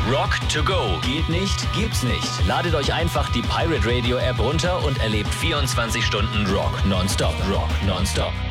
Rock to go. Geht nicht? Gibt's nicht. Ladet euch einfach die Pirate Radio App runter und erlebt 24 Stunden Rock nonstop. Rock nonstop.